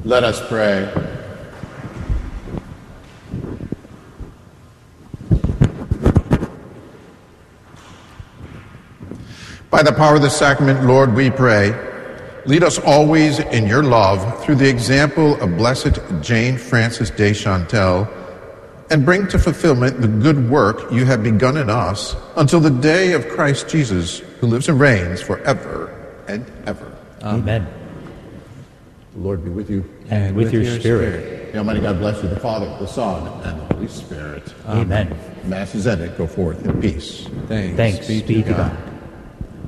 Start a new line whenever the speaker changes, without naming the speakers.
Let us pray. By the power of the sacrament, Lord, we pray, lead us always in your love through the example of Blessed Jane Frances de Chantal, and bring to fulfillment the good work you have begun in us until the day of Christ Jesus, who lives and reigns forever and ever.
Amen.
The Lord be with you.
And with your spirit.
May Almighty God bless you, the Father, the Son, and the Holy Spirit.
Amen.
Mass is ended. Go forth in peace.
Thanks be to God.